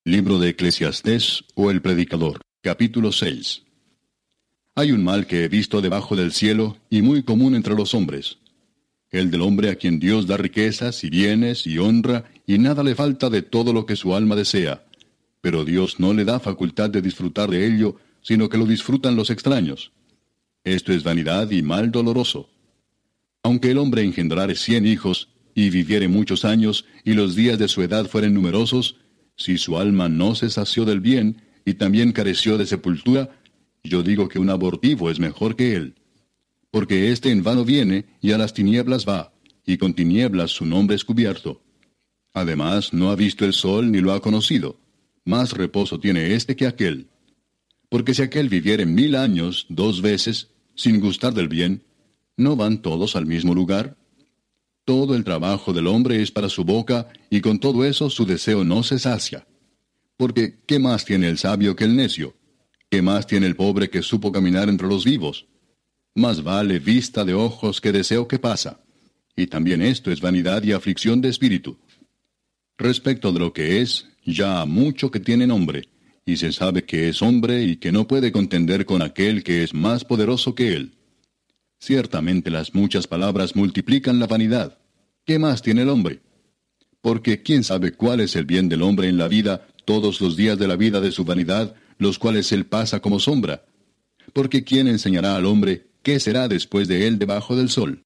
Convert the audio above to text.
Libro de Eclesiastés o el Predicador, capítulo 6. Hay un mal que he visto debajo del cielo y muy común entre los hombres. El del hombre a quien Dios da riquezas y bienes y honra y nada le falta de todo lo que su alma desea. Pero Dios no le da facultad de disfrutar de ello, sino que lo disfrutan los extraños. Esto es vanidad y mal doloroso. Aunque el hombre engendrare 100 hijos y viviere muchos años y los días de su edad fueren numerosos, si su alma no se sació del bien, y también careció de sepultura, yo digo que un abortivo es mejor que él. Porque éste en vano viene, y a las tinieblas va, y con tinieblas su nombre es cubierto. Además, no ha visto el sol ni lo ha conocido. Más reposo tiene éste que aquel. Porque si aquel viviere 1000 años 2 veces, sin gustar del bien, ¿no van todos al mismo lugar? Todo el trabajo del hombre es para su boca, y con todo eso su deseo no se sacia. Porque, ¿qué más tiene el sabio que el necio? ¿Qué más tiene el pobre que supo caminar entre los vivos? Más vale vista de ojos que deseo que pasa. Y también esto es vanidad y aflicción de espíritu. Respecto de lo que es, ya ha mucho que tiene nombre, y se sabe que es hombre y que no puede contender con aquel que es más poderoso que él. Ciertamente las muchas palabras multiplican la vanidad. ¿Qué más tiene el hombre? Porque ¿quién sabe cuál es el bien del hombre en la vida todos los días de la vida de su vanidad, los cuales él pasa como sombra? Porque ¿quién enseñará al hombre qué será después de él debajo del sol?